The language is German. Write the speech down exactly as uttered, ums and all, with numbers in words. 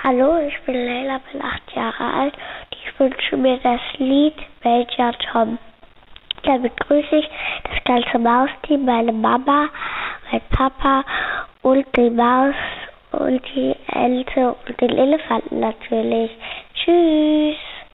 Hallo, ich bin Leila, bin acht Jahre alt. Ich wünsche mir das Lied Major Tom. Damit grüße ich das ganze Mausteam, meine Mama, mein Papa und die Maus und die Ente und den Elefanten natürlich. Tschüss.